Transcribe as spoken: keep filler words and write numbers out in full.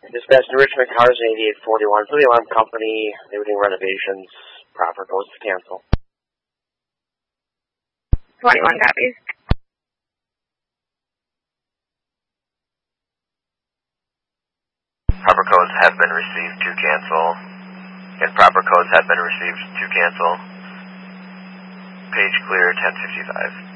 Dispatch to Richmond Cars in eighty-eight forty-one for the alarm company. They were doing renovations. Proper goes to cancel. twenty-one copies. Proper codes have been received to cancel. And proper codes have been received to cancel. Page clear, ten fifty-five.